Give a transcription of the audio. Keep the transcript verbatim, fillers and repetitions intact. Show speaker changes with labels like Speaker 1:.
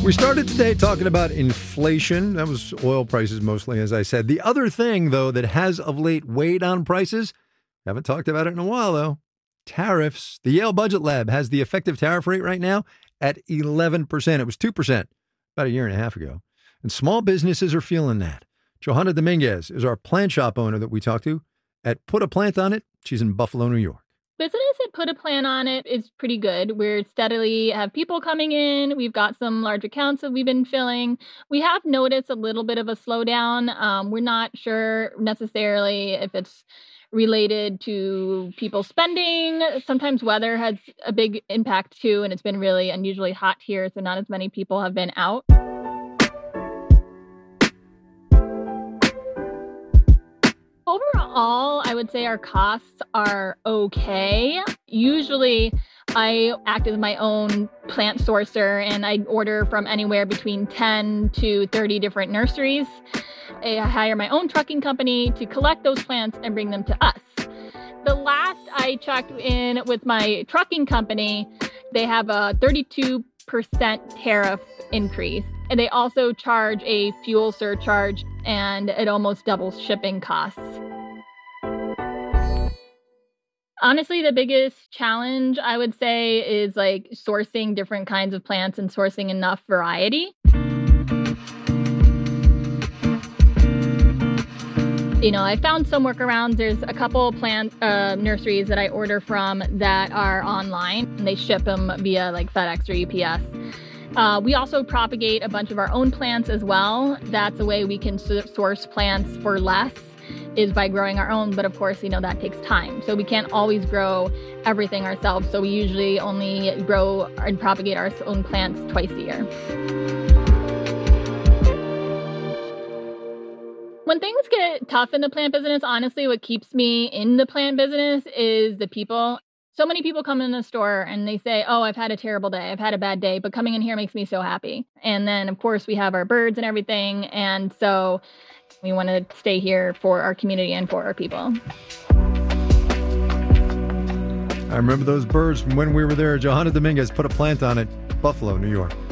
Speaker 1: We started today talking about inflation. That was oil prices mostly, as I said. The other thing, though, that has of late weighed on prices, haven't talked about it in a while, though, tariffs. The Yale Budget Lab has the effective tariff rate right now at eleven percent. It was two percent about a year and a half ago. And small businesses are feeling that. Johanna Dominguez is our plant shop owner that we talked to at Put a Plant on It. She's in Buffalo, New York.
Speaker 2: Business at Put a Plant on It is pretty good. We're steadily have people coming in. We've got some large accounts that we've been filling. We have noticed a little bit of a slowdown. Um, we're not sure necessarily if it's related to people spending. Sometimes weather has a big impact too, and it's been really unusually hot here, so not as many people have been out. Overall, I would say our costs are okay. Usually, I act as my own plant sourcer, and I order from anywhere between ten to thirty different nurseries. I hire my own trucking company to collect those plants and bring them to us. The last I checked in with my trucking company, they have a thirty-two percent tariff increase. And they also charge a fuel surcharge, and it almost doubles shipping costs. Honestly, the biggest challenge, I would say, is like sourcing different kinds of plants and sourcing enough variety. You know, I found some workarounds. There's a couple plant uh, nurseries that I order from that are online, and they ship them via like FedEx or U P S. Uh, we also propagate a bunch of our own plants as well. That's a way we can source plants for less, is by growing our own. But of course, you know, that takes time. So we can't always grow everything ourselves. So we usually only grow and propagate our own plants twice a year. When things get tough in the plant business, honestly, what keeps me in the plant business is the people. So many people come in the store and they say, oh, I've had a terrible day. I've had a bad day, but coming in here makes me so happy. And then, of course, we have our birds and everything. And so we want to stay here for our community and for our people.
Speaker 1: I remember those birds from when we were there. Johanna Dominguez Put a Plant on It, Buffalo, New York.